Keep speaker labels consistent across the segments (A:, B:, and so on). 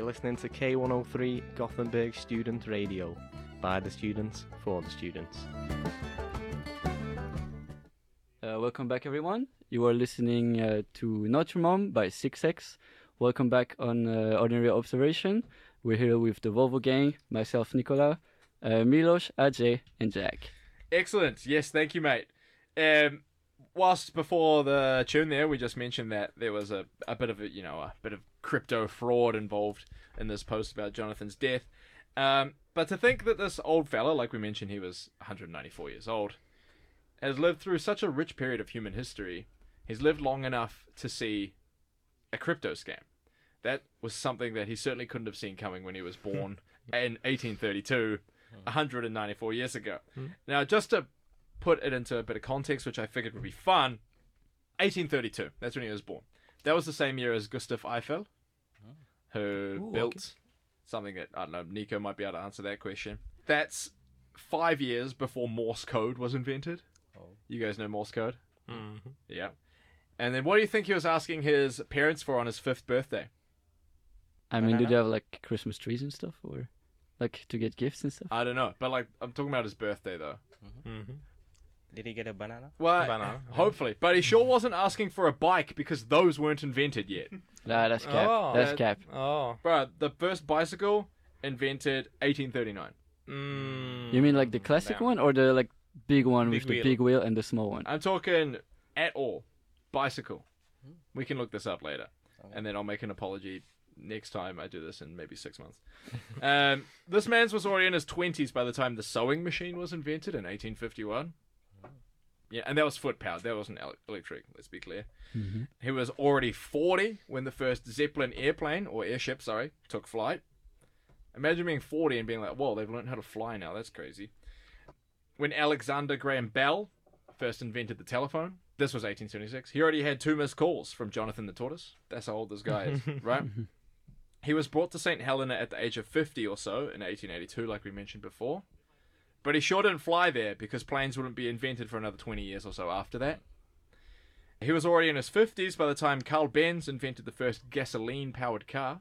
A: listening to K103 Gothenburg Student Radio. By the students, for the students.
B: Welcome back, everyone. You are listening to Not Your Mom by 6X. Welcome back on Ordinary Observation. We're here with the Volvo gang, myself, Nicola, Milos, Ajay, and Jack.
C: Excellent. Yes, thank you, mate. Whilst before the tune there, we just mentioned that there was a bit of a bit of crypto fraud involved in this post about Jonathan's death. But to think that this old fella, like we mentioned, he was 194 years old, has lived through such a rich period of human history. He's lived long enough to see a crypto scam. That was something that he certainly couldn't have seen coming when he was born in 1832, 194 years ago. Now, just to put it into a bit of context, which I figured would be fun, 1832, that's when he was born. That was the same year as Gustav Eiffel, who built something that, I don't know, Nico might be able to answer that question. That's 5 years before Morse code was invented. You guys know Morse code?
D: Mm-hmm.
C: Yeah. And then what do you think he was asking his parents for on his 5th birthday?
B: I mean, did you have like Christmas trees and stuff, or like to get gifts and stuff?
C: I don't know, but like I'm talking about his birthday though.
D: Mm-hmm.
E: Did he get a banana?
C: Well,
D: Banana.
C: hopefully, but he sure wasn't asking for a bike because those weren't invented yet.
B: Nah, that's cap.
D: Oh,
B: That's cap.
D: Oh.
C: Bro, the first bicycle invented 1839.
B: You mean like the classic
C: No.
B: one, or the like big one
D: Big
B: with the
D: wheel.
B: big wheel and the small one?
C: I'm talking at all. Bicycle. We can look this up later. And then I'll make an apology next time I do this in maybe 6 months. This man's was already in his 20s by the time the sewing machine was invented in 1851. Yeah, and that was foot-powered. That wasn't electric, let's be clear. He was already 40 when the first Zeppelin airplane, or airship, sorry, took flight. Imagine being 40 and being like, whoa, they've learned how to fly now. That's crazy. When Alexander Graham Bell first invented the telephone, this was 1876. He already had 2 missed calls from Jonathan the Tortoise. That's how old this guy is, right? He was brought to St. Helena at the age of 50 or so in 1882, like we mentioned before. But he sure didn't fly there because planes wouldn't be invented for another 20 years or so after that. He was already in his 50s by the time Carl Benz invented the first gasoline-powered car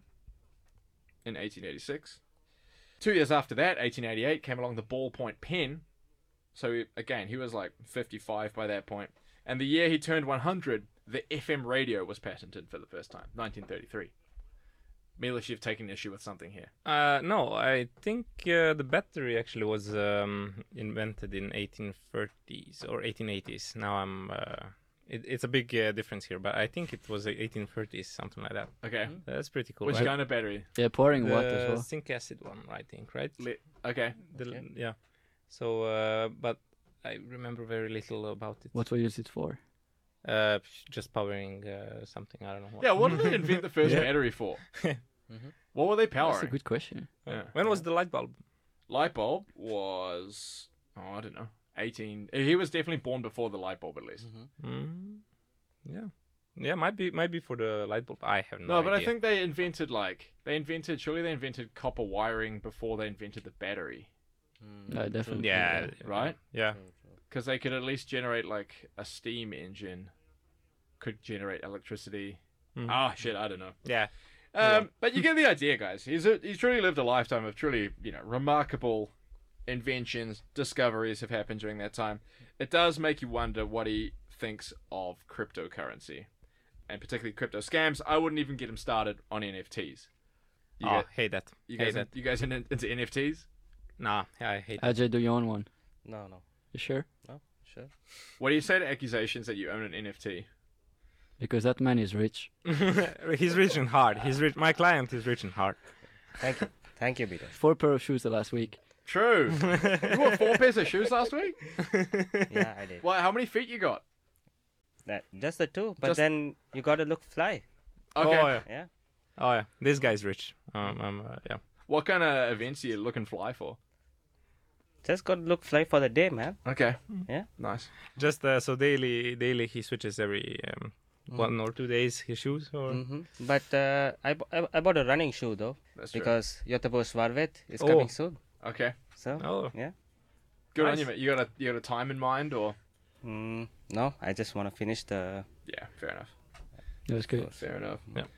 C: in 1886. 2 years after that, 1888, came along the ballpoint pen. So, again, he was like 55 by that point. And the year he turned 100, the FM radio was patented for the first time, 1933. Milos, you've taken issue with something here.
D: No, I think the battery actually was invented in 1830s or 1880s. Now it's a big difference here, but I think it was 1830s, something like that.
C: Okay.
D: That's pretty cool.
C: Which
D: right?
C: kind of battery?
B: Yeah, pouring
D: The
B: water as well.
D: zinc acid one, I think, right?
C: Okay.
D: Yeah. So, but I remember very little about it.
B: What we use it for?
D: Just powering something. I don't know what.
C: Yeah, what did they invent the first battery for? What were they
B: That's a
C: powering?
B: good question.
C: Yeah.
D: When was the light bulb?
C: Light bulb was, I don't know, 18. He was definitely born before the light bulb, at least.
D: Yeah. Yeah, might be for the light bulb. I have no
C: No,
D: idea.
C: but I think surely they invented copper wiring before they invented the battery,
B: Definitely.
D: Yeah.
C: right?
D: Yeah.
C: Because they could at least generate, like, a steam engine could generate electricity. Ah, shit, I don't know.
D: Yeah.
C: But you get the idea, guys. He's truly lived a lifetime of truly, remarkable inventions, discoveries have happened during that time. It does make you wonder what he thinks of cryptocurrency, and particularly crypto scams. I wouldn't even get him started on NFTs.
D: Hate that.
C: You
D: Hate
C: guys,
D: that.
C: you guys into NFTs?
D: Nah, I hate that.
B: Ajay, do you own one?
E: No.
B: You sure?
E: No, sure.
C: What do you say to accusations that you own an NFT?
B: Because that man is rich.
D: He's rich and hard. My client is rich and hard.
E: Thank you. Thank you, Peter.
B: 4 pair of shoes the last week.
C: True. You bought 4 pairs of shoes last week?
E: Yeah, I did.
C: Well, how many feet you got?
E: Just the 2, but
C: Just-
E: then you gotta look fly.
C: Okay.
D: Oh, yeah.
E: Yeah.
D: Oh, yeah. This guy's rich. Yeah.
C: What kind of events are you looking fly for?
E: Just gotta look fly for the day, man.
C: Okay.
E: Yeah.
C: Nice.
D: Just so daily he switches every 1 or 2 days his shoes or.
E: But I bought a running shoe though,
C: That's true.
E: because Göteborgs Varvet is
D: Oh.
E: coming soon.
C: Okay.
E: So
D: Oh.
E: yeah.
C: Good on
D: Nice.
C: you, mate. You got a time in mind, or?
E: No, I just want to finish the.
C: Yeah, fair enough.
B: That was good.
C: Fair enough.
D: Yeah.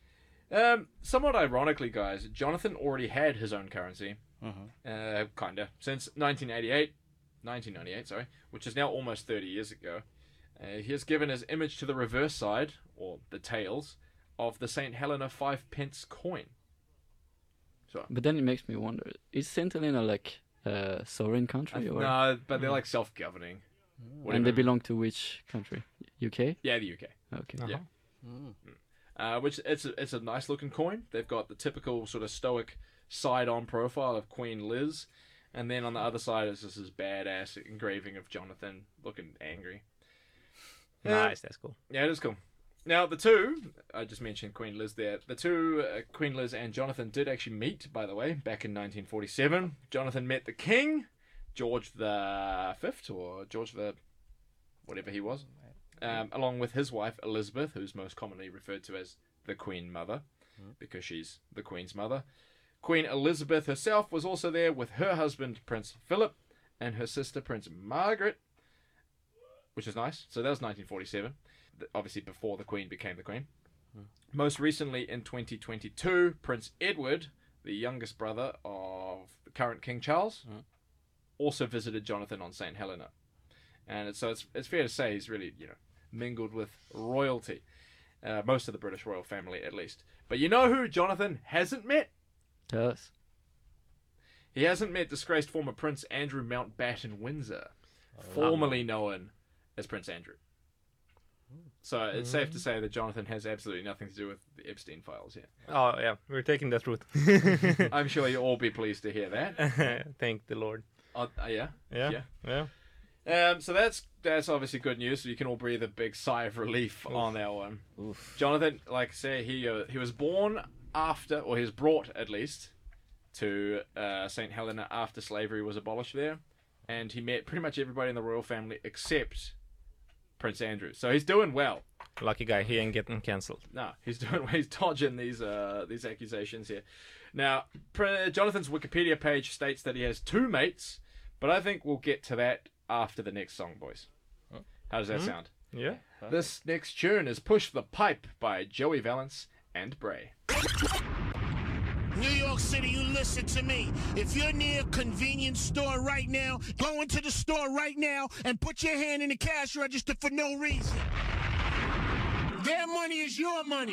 C: Somewhat ironically, guys, Jonathan already had his own currency,
E: Mm-hmm.
C: kinda, since 1998, sorry, which is now almost 30 years ago. He has given his image to the reverse side, or the tails, of the St. Helena 5 pence coin.
B: But then it makes me wonder: is Saint Helena like a sovereign country, or
C: No, but they're like self-governing.
B: and they belong to which country? UK.
C: Yeah, the UK.
B: Okay.
D: Uh-huh.
C: Yeah. Which it's a nice looking coin. They've got the typical sort of stoic side-on profile of Queen Liz, and then on the other side is just this badass engraving of Jonathan looking angry.
D: Nice, that's cool.
C: Yeah, it is cool. Now the two, I just mentioned Queen Liz there. The two, Queen Liz and Jonathan, did actually meet, by the way, back in 1947. Jonathan met the King, George the Fifth, or George the whatever he was, along with his wife Elizabeth, who's most commonly referred to as the Queen Mother, because she's the Queen's mother. Queen Elizabeth herself was also there with her husband Prince Philip and her sister Prince Margaret, which is nice. So that was 1947, obviously before the Queen became the Queen. Most recently in 2022, Prince Edward, the youngest brother of the current King Charles, also visited Jonathan on St. Helena. And so it's fair to say he's really, mingled with royalty. Most of the British royal family, at least. But you know who Jonathan hasn't met?
B: Tell us.
C: He hasn't met disgraced former Prince Andrew Mountbatten Windsor, formerly known as Prince Andrew. So it's safe to say that Jonathan has absolutely nothing to do with the Epstein files here.
D: Oh yeah, we're taking that route.
C: I'm sure you'll all be pleased to hear that.
D: Thank the Lord.
C: Yeah. So that's obviously good news. So you can all breathe a big sigh of relief on that one.
E: Oof.
C: Jonathan, like I say, he was born after, or he was brought at least, to St. Helena after slavery was abolished there, and he met pretty much everybody in the royal family except Prince Andrew. So he's doing well.
D: Lucky guy, he ain't getting cancelled.
C: No, he's dodging these accusations here. Now, Jonathan's Wikipedia page states that he has 2 mates, but I think we'll get to that after the next song, boys. How does that sound?
D: Yeah.
C: This next tune is Push the Pipe by Joey Valance and Bray.
F: New York City, you listen to me. If you're near a convenience store right now, go into the store right now and put your hand in the cash register for no reason. Their money is your money.